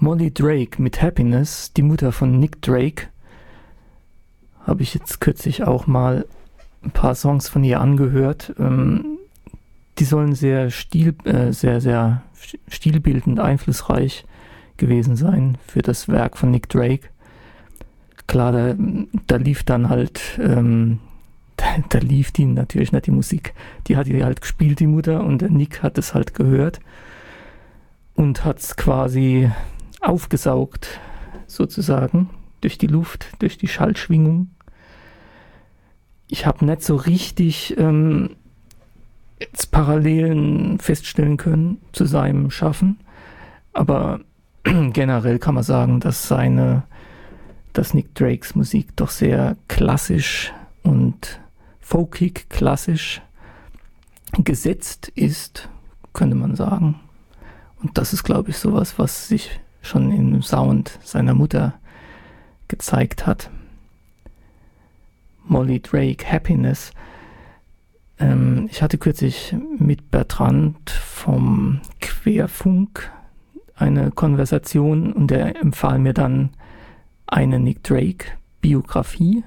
Molly Drake mit Happiness, die Mutter von Nick Drake, habe ich jetzt kürzlich auch mal ein paar Songs von ihr angehört. Die sollen sehr stilbildend einflussreich gewesen sein für das Werk von Nick Drake. Klar, da lief dann halt, da lief die natürlich nicht die Musik, die hat die halt gespielt, die Mutter, und der Nick hat es halt gehört und hat es quasi aufgesaugt, sozusagen, durch die Luft, durch die Schallschwingung. Ich habe nicht so richtig jetzt Parallelen feststellen können zu seinem Schaffen, aber generell kann man sagen, dass Nick Drakes Musik doch sehr klassisch und folkig klassisch gesetzt ist, könnte man sagen. Und das ist, glaube ich, sowas, was sich schon im Sound seiner Mutter gezeigt hat. Molly Drake, Happiness. Ich hatte kürzlich mit Bertrand vom Querfunk eine Konversation und er empfahl mir dann eine Nick Drake Biografie,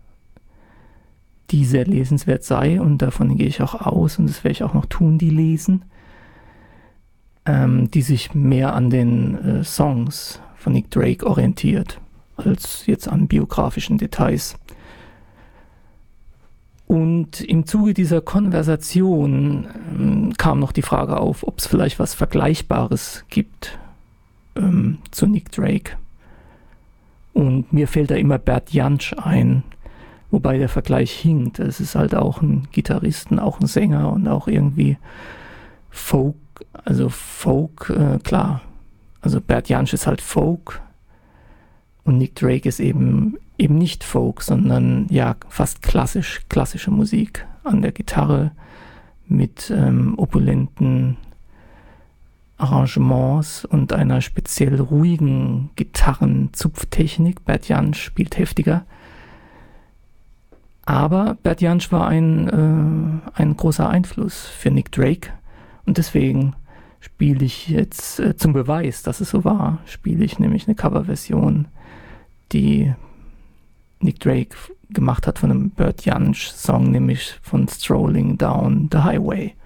die sehr lesenswert sei, und davon gehe ich auch aus, und das werde ich auch noch tun, die lesen, die sich mehr an den Songs von Nick Drake orientiert, als jetzt an biografischen Details. Und im Zuge dieser Konversation kam noch die Frage auf, ob es vielleicht was Vergleichbares gibt zu Nick Drake. Und mir fällt da immer Bert Jansch ein, wobei der Vergleich hinkt. Es ist halt auch ein Gitarristen, auch ein Sänger und auch irgendwie Folk, klar. Also Bert Jansch ist halt Folk und Nick Drake ist eben nicht Folk, sondern ja fast klassische Musik an der Gitarre mit opulenten Arrangements und einer speziell ruhigen Gitarrenzupftechnik. Bert Jansch spielt heftiger. Aber Bert Jansch war ein großer Einfluss für Nick Drake, und deswegen spiele ich jetzt zum Beweis, dass es so war, spiele ich nämlich eine Coverversion, die Nick Drake gemacht hat von einem Bert Jansch Song, nämlich von Strolling Down the Highway.